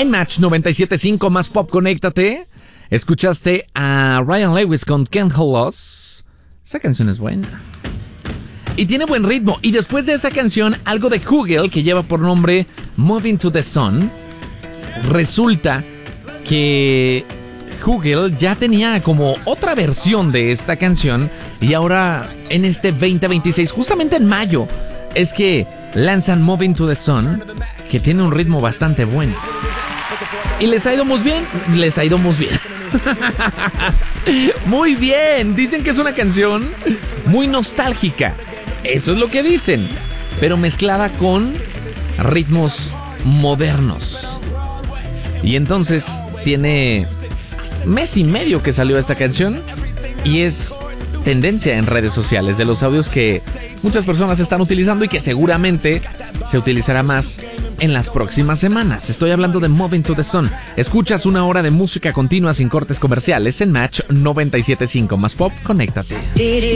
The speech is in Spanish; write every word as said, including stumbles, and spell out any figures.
En Match noventa y siete punto cinco más pop, conéctate. Escuchaste a Ryan Lewis con Can't Hold Us. Esa canción es buena y tiene buen ritmo. Y después de esa canción, algo de Hugel que lleva por nombre Moving to the Sun. Resulta que Hugel ya tenía como otra versión de esta canción, y ahora en este veinte veintiséis, justamente en mayo, es que lanzan Moving to the Sun, que tiene un ritmo bastante bueno. ¿Y les ha ido muy bien? Les ha ido muy bien. Muy bien. Dicen que es una canción muy nostálgica. Eso es lo que dicen, pero mezclada con ritmos modernos. Y entonces tiene mes y medio que salió esta canción y es tendencia en redes sociales, de los audios que muchas personas están utilizando y que seguramente se utilizará más en las próximas semanas. Estoy hablando de Moving to the Sun. Escuchas una hora de música continua sin cortes comerciales en Match noventa y siete punto cinco más pop. Conéctate.